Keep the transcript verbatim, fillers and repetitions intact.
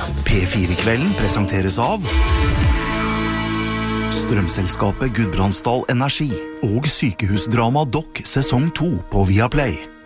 P fire-kvelden presenteres av Strømselskapet Gudbrandsdal Energi og sykehusdrama Dokk sesong to på Viaplay.